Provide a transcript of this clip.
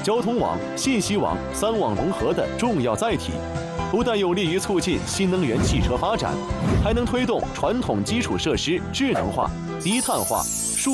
交通网、信息网三网融合的重要载体，不但有利于促进新能源汽车发展，还能推动传统基础设施智能化、低碳化。